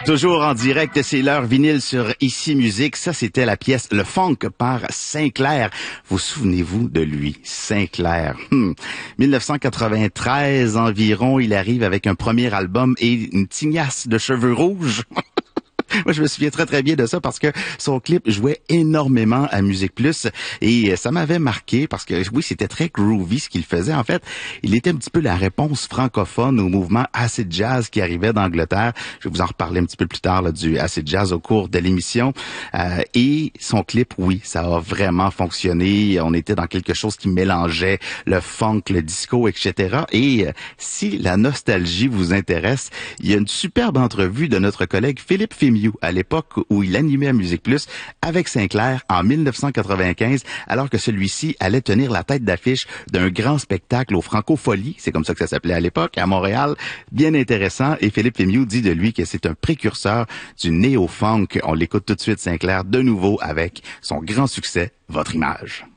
Toujours en direct, c'est l'heure vinyle sur Ici Musique. Ça, c'était la pièce Le Funk par Sinclair. Vous souvenez-vous de lui, Sinclair? 1993 environ, il arrive avec un premier album et une tignasse de cheveux rouges. Moi, je me souviens très, très bien de ça parce que son clip jouait énormément à Musique Plus et ça m'avait marqué parce que, oui, c'était très groovy ce qu'il faisait. En fait, il était un petit peu la réponse francophone au mouvement acid jazz qui arrivait d'Angleterre. Je vais vous en reparler un petit peu plus tard là, du acid jazz au cours de l'émission. Et son clip, oui, ça a vraiment fonctionné. On était dans quelque chose qui mélangeait le funk, le disco, etc. Et si la nostalgie vous intéresse, il y a une superbe entrevue de notre collègue Philippe Fémieux à l'époque où il animait à Musique Plus avec Sinclair en 1995, alors que celui-ci allait tenir la tête d'affiche d'un grand spectacle au Francophonie, c'est comme ça que ça s'appelait à l'époque, à Montréal. Bien intéressant, et Philippe Fémieux dit de lui que c'est un précurseur du néo-funk. On l'écoute tout de suite, Sinclair, de nouveau avec son grand succès, Votre image.